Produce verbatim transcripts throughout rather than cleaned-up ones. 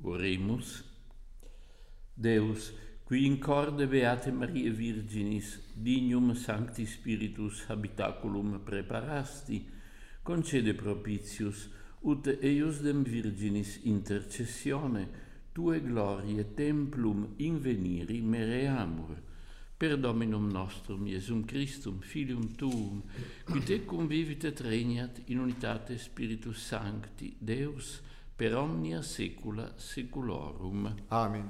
Oremus. Deus, qui in corde beate Maria Virginis, dignum Sancti Spiritus habitaculum preparasti, concede propitius, ut eius dem Virginis intercessione, tue glorie templum inveniri mereamur, per Dominum nostrum Iesum Christum, Filium Tuum, qui te convivit et regnat in unitate Spiritus Sancti, Deus, per omnia saecula saeculorum. Amen.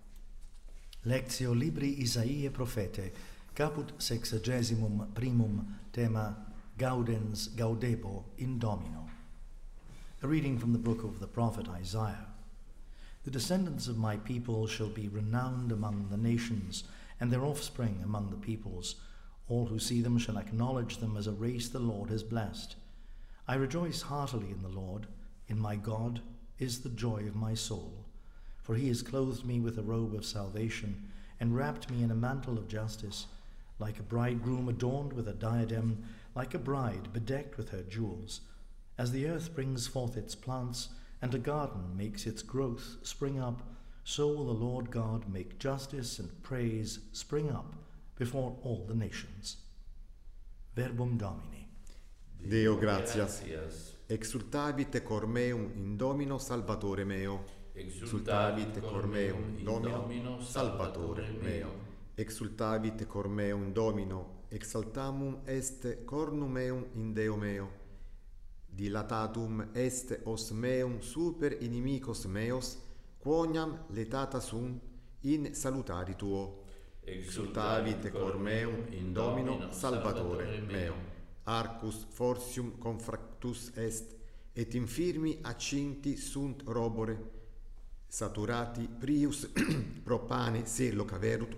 Lectio Libri Isaiae Prophete, caput sexagesimum primum tema Gaudens Gaudebo in Domino. A reading from the book of the prophet Isaiah. The descendants of my people shall be renowned among the nations, and their offspring among the peoples. All who see them shall acknowledge them as a race the Lord has blessed. I rejoice heartily in the Lord. In my God is the joy of my soul. For he has clothed me with a robe of salvation, and wrapped me in a mantle of justice, like a bridegroom adorned with a diadem, like a bride bedecked with her jewels. As the earth brings forth its plants, and a garden makes its growth spring up, so will the Lord God make justice and praise spring up before all the nations. Verbum Domini. Deo gratias. Exultavit cor meum in Domino Salvatore meo. Exultavit cor meum in Domino Salvatore meo. Exultavit cor meum in Domino, exaltamum est cornum meum in Deo meo. Dilatatum est os meum super inimicos meos, quoniam letata sum in salutari tuo. Exultavit cor meum in Domino Salvatore meo. Arcus fortium confractus est, et infirmi accinti sunt robore, saturati prius propane se locaverut,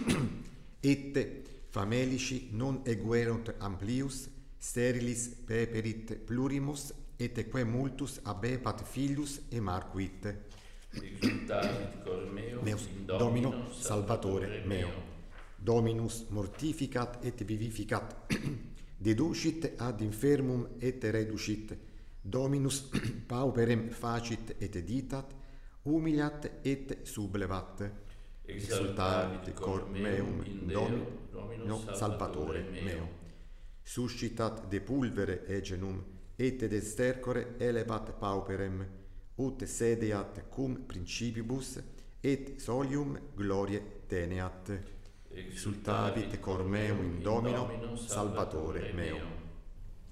et famelici non eguerunt amplius, sterilis peperit plurimus, et quae multus abebat filius e marcuit. Exultavit cor meo Meus in Domino Domino Salvatore meo. Dominus mortificat et vivificat, deducit ad infermum et reducit, Dominus pauperem facit et ditat, humiliat et sublevat. Exultavit cor meum in Domino Salvatore meo. Suscitat de pulvere egenum, et de stercore elevat pauperem, ut sedeat cum principibus, et solium glorie teneat. Exultavit cor meum in Domino Salvatore meo.